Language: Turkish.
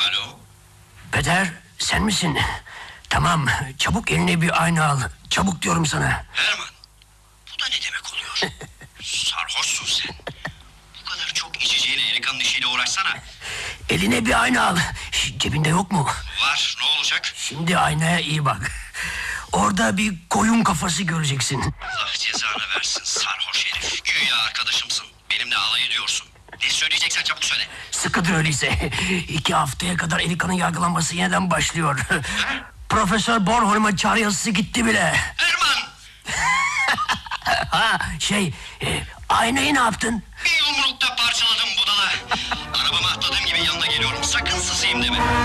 Alo? Peder, sen misin? Tamam, çabuk eline bir ayna al. Çabuk diyorum sana. Herman, bu da ne demek oluyor? Sarhoşsun sen. Bu kadar çok içeceğine Erika'nın işiyle uğraşsana. Eline bir ayna al. Cebinde yok mu? Var, ne olacak? Şimdi aynaya iyi bak. Orada bir koyun kafası göreceksin. Allah cezanı versin sarhoş herif. Güya arkadaşımsın. Benimle alay ediyorsun. Ne söyleyeceksen çabuk söyle. Sıkıdır öyleyse. 2 haftaya kadar Erika'nın yargılanması yeniden başlıyor. Profesör Bornholm'a çağrı yazısı gitti bile. Herman! Aynayı ne yaptın? Bir yumrukta parçaladım budala. Arabama atladığım gibi yanına geliyorum. Sakın sızayım deme.